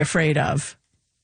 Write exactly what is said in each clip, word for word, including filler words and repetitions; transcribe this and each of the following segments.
afraid of.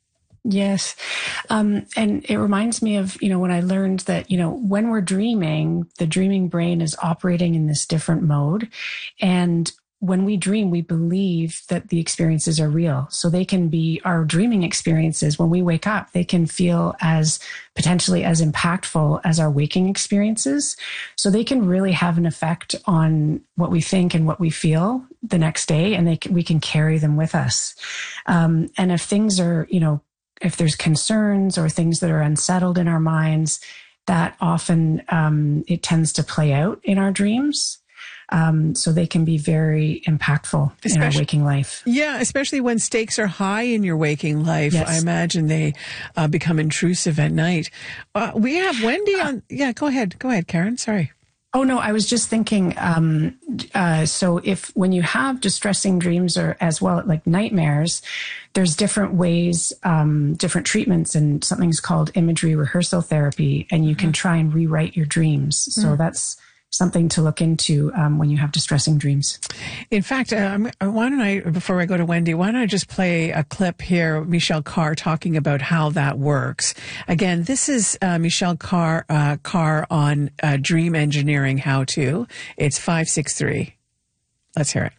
Yes. Um, and it reminds me of, you know, when I learned that, you know, when we're dreaming, the dreaming brain is operating in this different mode. And when we dream, we believe that the experiences are real. So they can be our dreaming experiences. When we wake up, they can feel as potentially as impactful as our waking experiences. So they can really have an effect on what we think and what we feel the next day. And they can, we can carry them with us. Um, and if things are, you know, if there's concerns or things that are unsettled in our minds, that often um, it tends to play out in our dreams. Um, so they can be very impactful especially, in our waking life. Yeah, especially when stakes are high in your waking life. Yes. I imagine they uh, become intrusive at night. Uh, we have Wendy on. Yeah, go ahead. Go ahead, Karen. Sorry. Oh, no, I was just thinking, um, uh, so if when you have distressing dreams or as well, like nightmares, there's different ways, um, different treatments, and something's called imagery rehearsal therapy, and you can try and rewrite your dreams. So mm. that's something to look into um, when you have distressing dreams. In fact, um, why don't I, before I go to Wendy, why don't I just play a clip here, Michelle Carr talking about how that works. Again, this is uh, Michelle Carr, uh, Carr on uh, Dream Engineering How To. It's five six three. Let's hear it.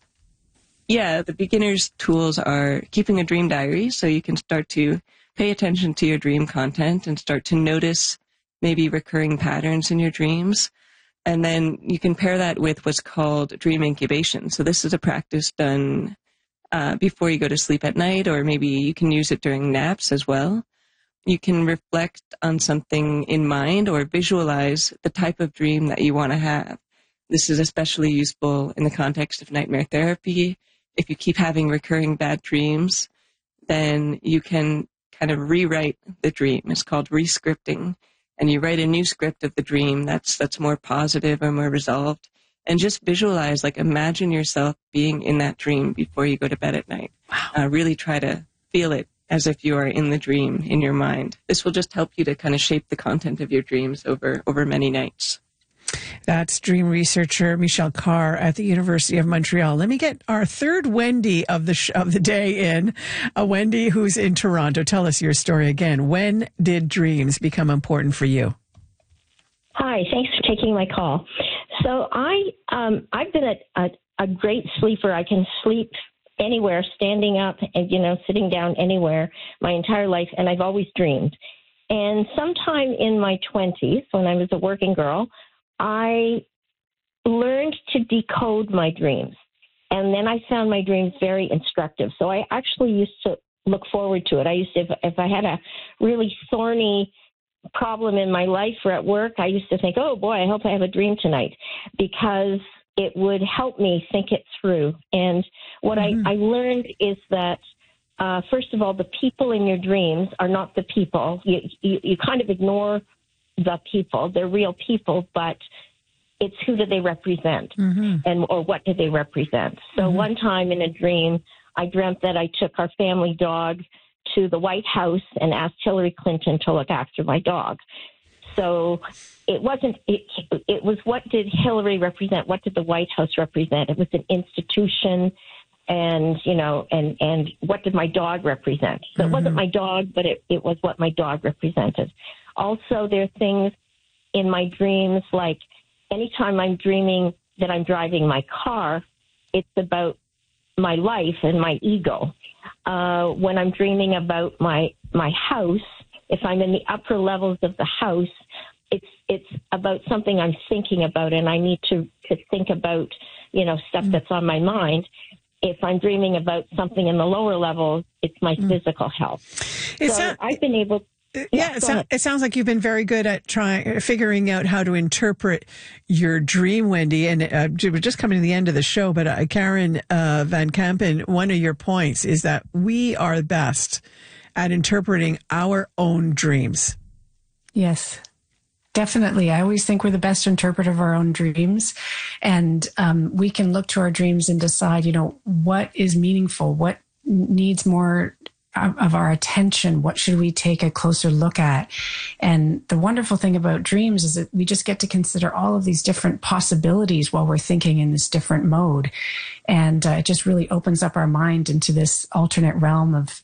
Yeah, the beginner's tools are keeping a dream diary, so you can start to pay attention to your dream content and start to notice maybe recurring patterns in your dreams. And then you can pair that with what's called dream incubation. So this is a practice done uh, before you go to sleep at night, or maybe you can use it during naps as well. You can reflect on something in mind or visualize the type of dream that you want to have. This is especially useful in the context of nightmare therapy. If you keep having recurring bad dreams, then you can kind of rewrite the dream. It's called rescripting. And you write a new script of the dream that's that's more positive or more resolved. And just visualize, like imagine yourself being in that dream before you go to bed at night. Wow. Uh, really try to feel it as if you are in the dream in your mind. This will just help you to kind of shape the content of your dreams over, over many nights. That's dream researcher Michelle Carr at the University of Montreal. Let me get our third Wendy of the sh- of the day in. A Wendy who's in Toronto. Tell us your story again. When did dreams become important for you? Hi, thanks for taking my call. So I um, I've been a, a, a great sleeper. I can sleep anywhere, standing up and you know sitting down anywhere my entire life, and I've always dreamed. And sometime in my twenties, when I was a working girl, I learned to decode my dreams, and then I found my dreams very instructive. So I actually used to look forward to it. I used to, if, if I had a really thorny problem in my life or at work, I used to think, oh boy, I hope I have a dream tonight, because it would help me think it through. And what mm-hmm. I, I learned is that, uh, first of all, the people in your dreams are not the people. You, you, you kind of ignore the people. They're real people, but it's who do they represent mm-hmm. and or what do they represent. So mm-hmm. one time in a dream, I dreamt that I took our family dog to the White House and asked Hillary Clinton to look after my dog. So it wasn't, it, it was what did Hillary represent? What did the White House represent? It was an institution. And, you know, and, and what did my dog represent? So mm-hmm. it wasn't my dog, but it, it was what my dog represented. Also, there are things in my dreams, like anytime I'm dreaming that I'm driving my car, it's about my life and my ego. Uh, when I'm dreaming about my, my house, if I'm in the upper levels of the house, it's it's about something I'm thinking about, and I need to, to think about, you know, stuff that's on my mind. If I'm dreaming about something in the lower levels, it's my mm. physical health. It's so a- I've been able to Yeah, yeah it, so, it sounds like you've been very good at trying, figuring out how to interpret your dream, Wendy. And uh, we're just coming to the end of the show, but uh, Karen uh, Van Kampen, one of your points is that we are best at interpreting our own dreams. Yes, definitely. I always think we're the best interpreter of our own dreams. And um, we can look to our dreams and decide, you know, what is meaningful, what needs more of, of our attention? What should we take a closer look at? And the wonderful thing about dreams is that we just get to consider all of these different possibilities while we're thinking in this different mode. And uh, it just really opens up our mind into this alternate realm of